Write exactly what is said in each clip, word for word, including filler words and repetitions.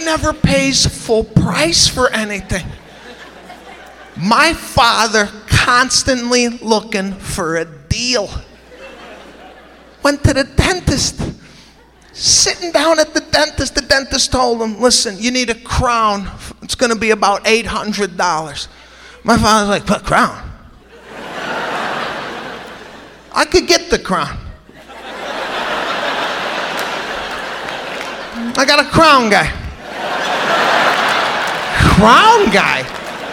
never pays full price for anything. My father constantly looking for a deal. Went to the dentist. Sitting down at the dentist, the dentist told him, listen, you need a crown. It's going to be about eight hundred dollars. My father's like, what crown? I could get the crown. I got a crown guy. Crown guy?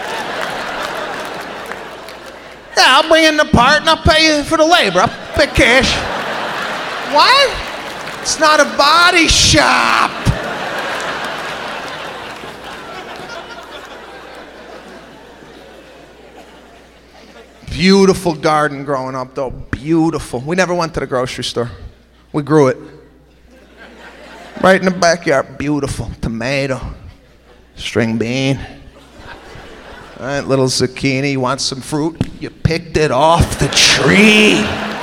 Yeah, I'll bring in the part and I'll pay you for the labor. I'll pay cash. What? It's not a body shop. Beautiful garden growing up, though. Beautiful. We never went to the grocery store. We grew it. Right in the backyard. Beautiful. Tomato. String bean. All right, little zucchini. You want some fruit? You picked it off the tree.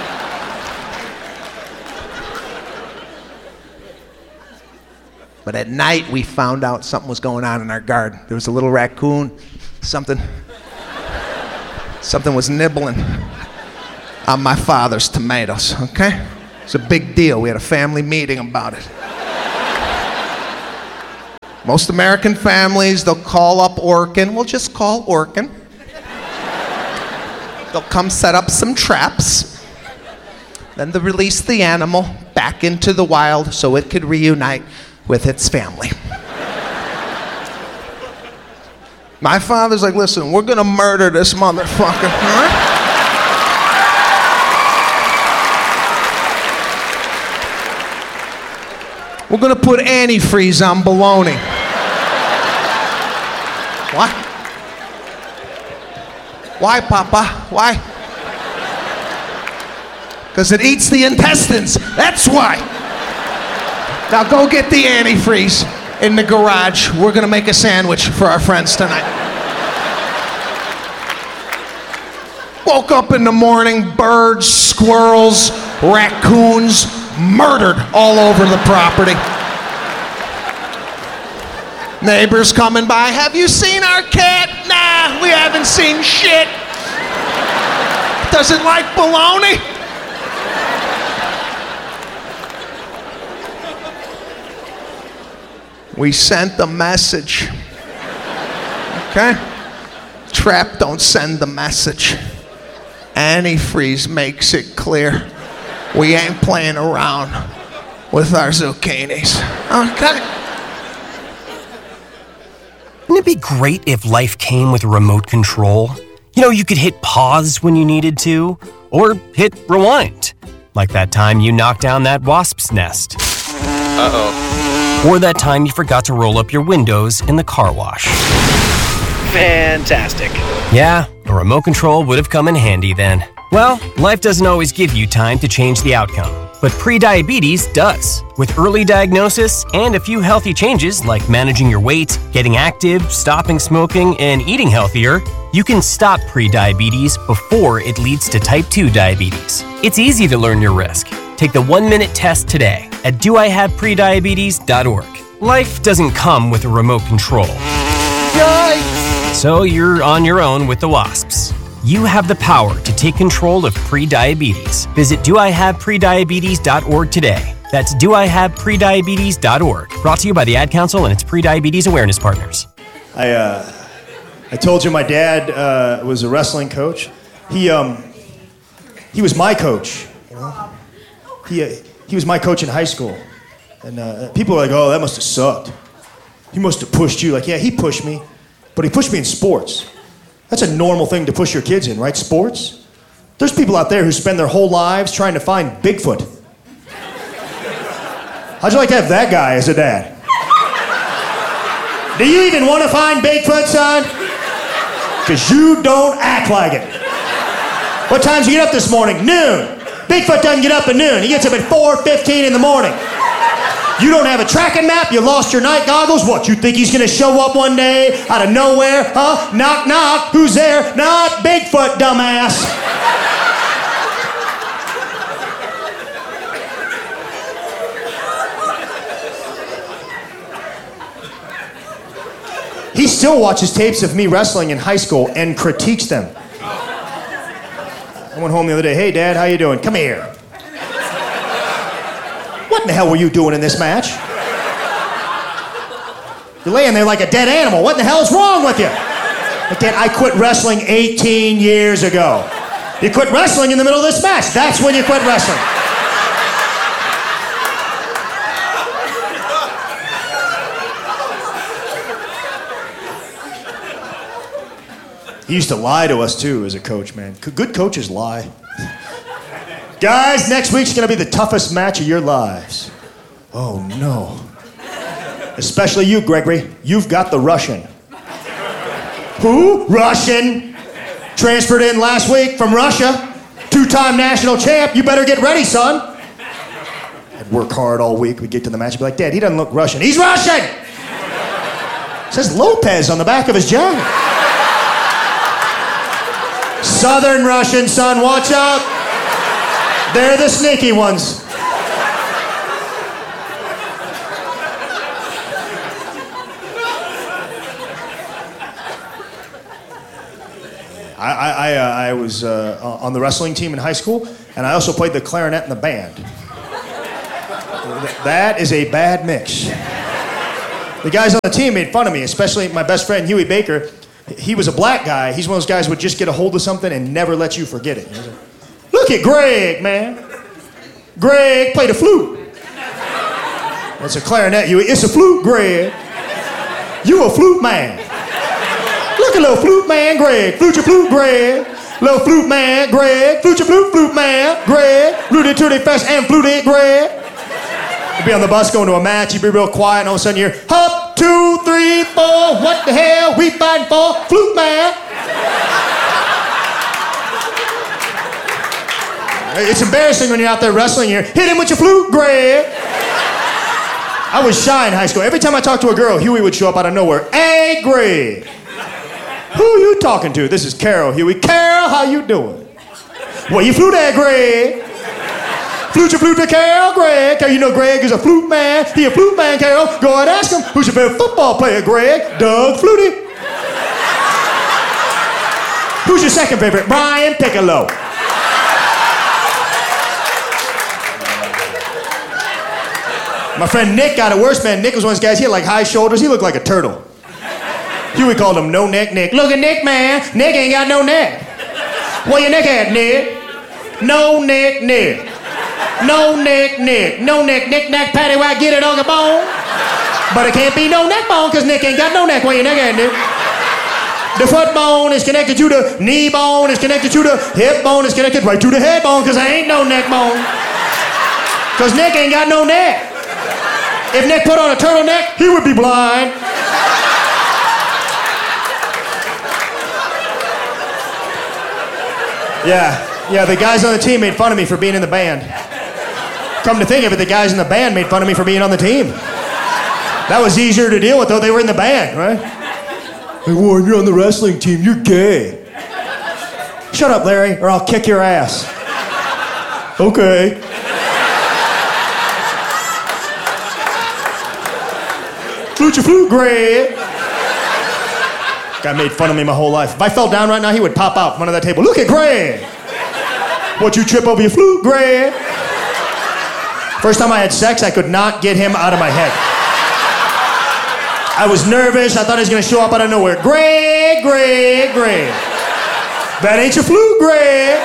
But at night, we found out something was going on in our garden. There was a little raccoon, something, something was nibbling on my father's tomatoes, okay? It's a big deal. We had a family meeting about it. Most American families, they'll call up Orkin. We'll just call Orkin. They'll come set up some traps. Then they'll release the animal back into the wild so it could reunite with its family. My father's like, listen, we're gonna murder this motherfucker, all right? We're gonna put antifreeze on bologna. What? Why, Papa? Why? Because it eats the intestines, that's why. Now go get the antifreeze in the garage. We're gonna make a sandwich for our friends tonight. Woke up in the morning, birds, squirrels, raccoons, murdered all over the property. Neighbors coming by, have you seen our cat? Nah, we haven't seen shit. Doesn't like bologna. We sent the message. Okay? Trap don't send the message. Antifreeze makes it clear. We ain't playing around with our zucchinis. Okay? Wouldn't it be great if life came with a remote control? You know, you could hit pause when you needed to, or hit rewind. Like that time you knocked down that wasp's nest. Uh-oh. Or that time you forgot to roll up your windows in the car wash. Fantastic. Yeah, a remote control would have come in handy then. Well, life doesn't always give you time to change the outcome, but prediabetes does. With early diagnosis and a few healthy changes like managing your weight, getting active, stopping smoking, and eating healthier, you can stop prediabetes before it leads to type two diabetes. It's easy to learn your risk. Take the one-minute test today at do I have prediabetes dot org. Life doesn't come with a remote control. Yikes! So you're on your own with the wasps. You have the power to take control of prediabetes. Visit do I have prediabetes dot org today. That's do I have prediabetes dot org. Brought to you by the Ad Council and its prediabetes awareness partners. I uh, I told you my dad uh, was a wrestling coach. He um he was my coach. You know? He uh, he was my coach in high school, and uh, people are like, "Oh, that must have sucked. He must have pushed you." Like, yeah, he pushed me, but he pushed me in sports. That's a normal thing to push your kids in, right? Sports. There's people out there who spend their whole lives trying to find Bigfoot. How'd you like to have that guy as a dad? Do you even want to find Bigfoot, son? Because you don't act like it. What time did you get up this morning? Noon. Bigfoot doesn't get up at noon. He gets up at four fifteen in the morning. You don't have a tracking map? You lost your night goggles? What, you think he's gonna show up one day out of nowhere? Huh? Knock, knock. Who's there? Not Bigfoot, dumbass. still watches tapes of me wrestling in high school and critiques them. I went home the other day. Hey, Dad, how you doing? Come here. What in the hell were you doing in this match? You're laying there like a dead animal. What in the hell is wrong with you? Like, Dad, I quit wrestling eighteen years ago. You quit wrestling in the middle of this match. That's when you quit wrestling. He used to lie to us, too, as a coach, man. Good coaches lie. Guys, next week's going to be the toughest match of your lives. Oh, no. Especially you, Gregory. You've got the Russian. Who? Russian. Transferred in last week from Russia. Two-time national champ. You better get ready, son. I'd work hard all week. We'd get to the match and be like, Dad, he doesn't look Russian. He's Russian! It says Lopez on the back of his jacket. Southern Russian, son, watch out. They're the sneaky ones. I, I, I, uh, I was uh, on the wrestling team in high school, and I also played the clarinet in the band. That is a bad mix. The guys on the team made fun of me, especially my best friend, Huey Baker. He was a black guy. He's one of those guys who would just get a hold of something and never let you forget it. Look at Greg, man. Greg played a flute. That's a clarinet, Huey. It's a flute, Greg. You a flute man. Look at little flute man, Greg. Flute your flute, Greg. Little flute man, Greg. Flute your flute, flute man, Greg. Flute it to the fest and flute it, Greg. You'd be on the bus going to a match. You'd be real quiet, and all of a sudden you're hop, two, three, four. What the hell we fighting for? Flute man. It's embarrassing when you're out there wrestling here. Hit him with your flute, Greg. I was shy in high school. Every time I talked to a girl, Huey would show up out of nowhere. Hey, Greg. Who you talking to? This is Carol, Huey. Carol, how you doing? Well, you flute at, Greg. Flute your flute to Carol, Greg. You know Greg is a flute man. He a flute man, Carol. Go ahead and ask him. Who's your favorite football player, Greg? Doug Flutie. Who's your second favorite? Brian Piccolo. My friend Nick got it worse, man. Nick was one of those guys, he had like high shoulders. He looked like a turtle. Huey called him No Neck Nick. Look at Nick, man. Nick ain't got no neck. Where your neck at, Nick? No neck Nick. No neck Nick. No neck Nick Nack Patty Whack get it on the bone. But it can't be no neck bone because Nick ain't got no neck. Where your neck at, Nick? The foot bone is connected to the knee bone, is connected to the hip bone, is connected right to the head bone because there ain't no neck bone. Because Nick ain't got no neck. If Nick put on a turtleneck, he would be blind. Yeah, yeah, the guys on the team made fun of me for being in the band. Come to think of it, the guys in the band made fun of me for being on the team. That was easier to deal with, though. They were in the band, right? Hey, Warren, you're on the wrestling team. You're gay. Shut up, Larry, or I'll kick your ass. Okay. Flute your flute, Greg. Guy made fun of me my whole life. If I fell down right now, he would pop out from under that table. Look at Greg. What, you trip over your flute, Greg? First time I had sex, I could not get him out of my head. I was nervous. I thought he was going to show up out of nowhere. Greg, Greg, Greg. That ain't your flute, Greg.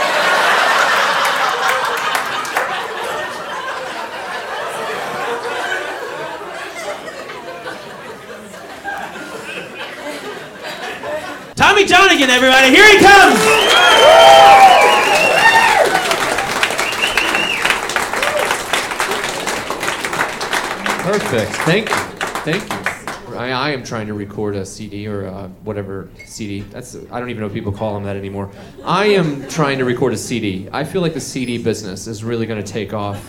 Tommy Johnigan, everybody. Here he comes. Perfect. Thank you. Thank you. I, I am trying to record a C D or uh, whatever C D. That's I don't even know if people call them that anymore. I am trying to record a C D. I feel like the C D business is really going to take off.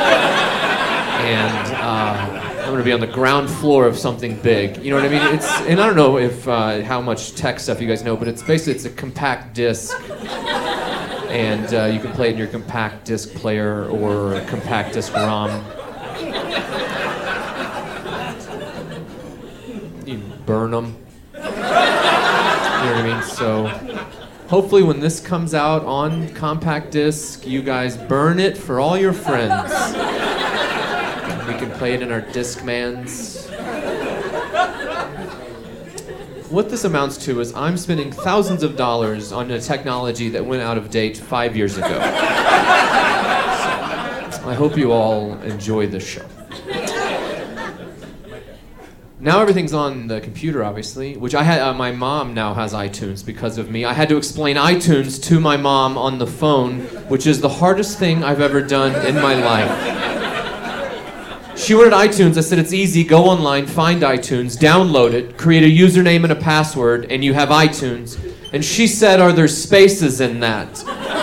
And uh, I'm going to be on the ground floor of something big. You know what I mean? It's and I don't know if uh, how much tech stuff you guys know, but it's basically it's a compact disc, and uh, you can play it in your compact disc player or a compact disc ROM. You burn them. know what I mean? So hopefully when this comes out on compact disc, you guys burn it for all your friends. And we can play it in our Discmans. What this amounts to is I'm spending thousands of dollars on a technology that went out of date five years ago. So I hope you all enjoy this show. Now everything's on the computer, obviously, which I had. Uh, my mom now has iTunes because of me. I had to explain iTunes to my mom on the phone, which is the hardest thing I've ever done in my life. She wanted iTunes. I said, it's easy. Go online, find iTunes, download it, create a username and a password, and you have iTunes. And she said, are there spaces in that?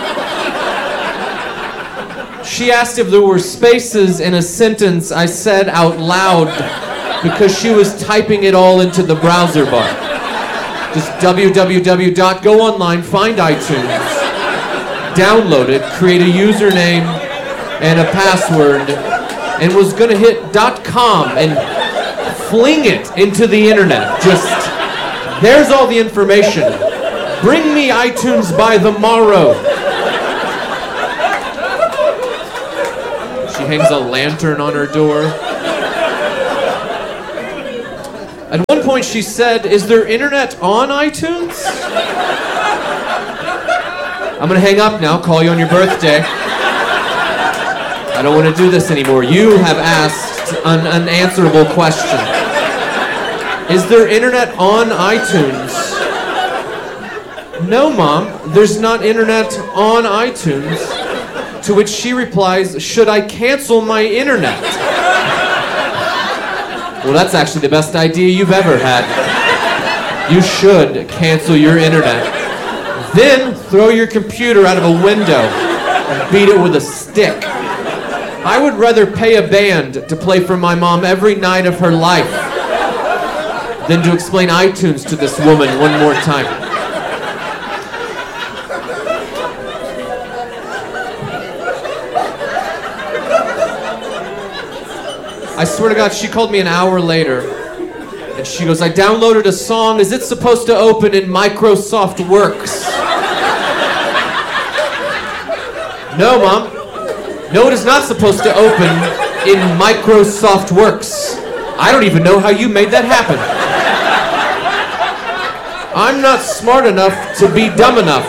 She asked if there were spaces in a sentence I said out loud because she was typing it all into the browser bar. Just www dot go online, find iTunes, download it, create a username and a password, and was gonna hit .com and fling it into the internet. Just, there's all the information. Bring me iTunes by the morrow. She hangs a lantern on her door. At one point she said, is there internet on iTunes? I'm gonna hang up now, call you on your birthday. I don't want to do this anymore. You have asked an unanswerable question. Is there internet on iTunes? No, Mom, there's not internet on iTunes. To which she replies, should I cancel my internet? Well, that's actually the best idea you've ever had. You should cancel your internet. Then throw your computer out of a window and beat it with a stick. I would rather pay a band to play for my mom every night of her life than to explain iTunes to this woman one more time. I swear to God, she called me an hour later, and she goes, I downloaded a song. Is it supposed to open in Microsoft Works? No, Mom. No, it is not supposed to open in Microsoft Works. I don't even know how you made that happen. I'm not smart enough to be dumb enough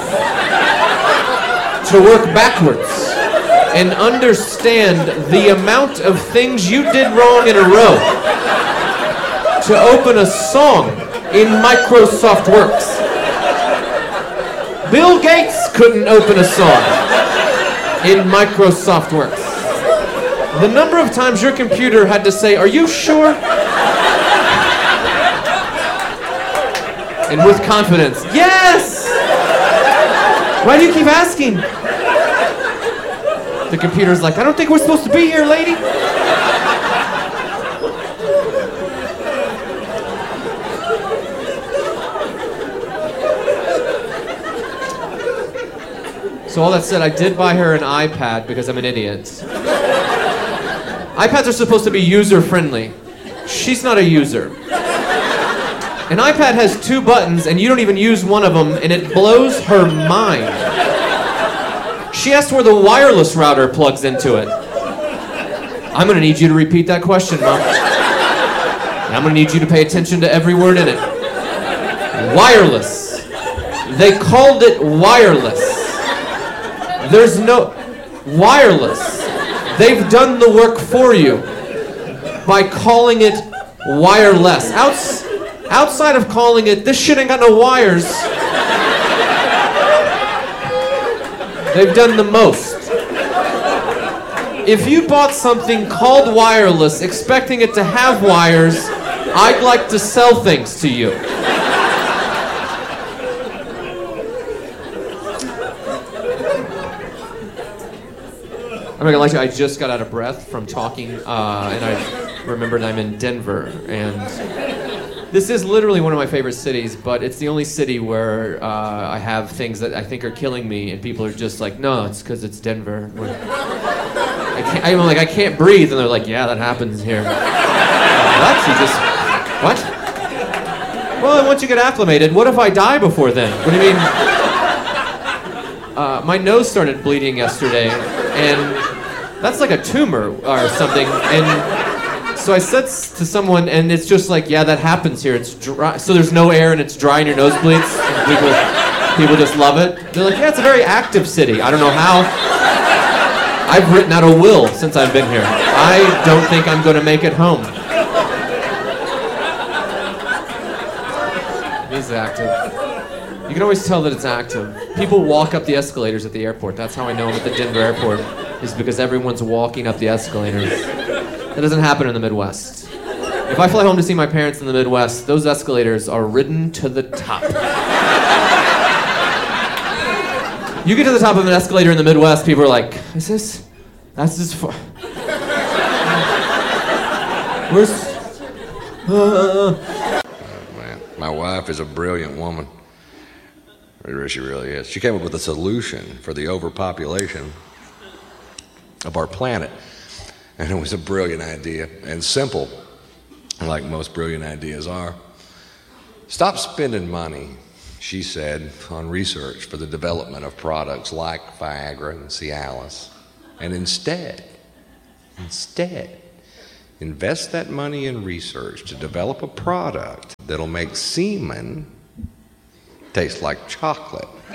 to work backwards and understand the amount of things you did wrong in a row to open a song in Microsoft Works. Bill Gates couldn't open a song in Microsoft Works. The number of times your computer had to say, are you sure? And with confidence, yes! Why do you keep asking? The computer's like, I don't think we're supposed to be here, lady. So all that said, I did buy her an iPad because I'm an idiot. iPads are supposed to be user-friendly. She's not a user. An iPad has two buttons and you don't even use one of them, and it blows her mind. She asked where the wireless router plugs into it. I'm gonna need you to repeat that question, Mom. And I'm gonna need you to pay attention to every word in it. Wireless. They called it wireless. There's no wireless. They've done the work for you by calling it wireless. Outs, outside of calling it, this shit ain't got no wires. They've done the most. If you bought something called wireless expecting it to have wires, I'd like to sell things to you. I'm not gonna lie to you, I just got out of breath from talking, uh, and I remembered I'm in Denver, and this is literally one of my favorite cities, but it's the only city where uh, I have things that I think are killing me, and people are just like, no, it's because it's Denver. I can't, I'm like, I can't breathe, and they're like, yeah, that happens here. What? You just, what? Well, once you get acclimated, what if I die before then? What do you mean? Uh, my nose started bleeding yesterday, and that's like a tumor or something. And so I said to someone, and it's just like, yeah, that happens here. It's dry. So there's no air, and it's dry, and your nose bleeds. And people, people just love it. They're like, yeah, it's a very active city. I don't know how. I've written out a will since I've been here. I don't think I'm going to make it home. It is active. You can always tell that it's active. People walk up the escalators at the airport. That's how I know I'm at the Denver airport, is because everyone's walking up the escalators. That doesn't happen in the Midwest. If I fly home to see my parents in the Midwest, those escalators are ridden to the top. You get to the top of an escalator in the Midwest, people are like, is this, that's just far. Where's, uh, Man, my wife is a brilliant woman. She really is. She came up with a solution for the overpopulation of our planet. And it was a brilliant idea and simple, like most brilliant ideas are. Stop spending money, she said, on research for the development of products like Viagra and Cialis. And instead, instead, invest that money in research to develop a product that'll make semen taste like chocolate.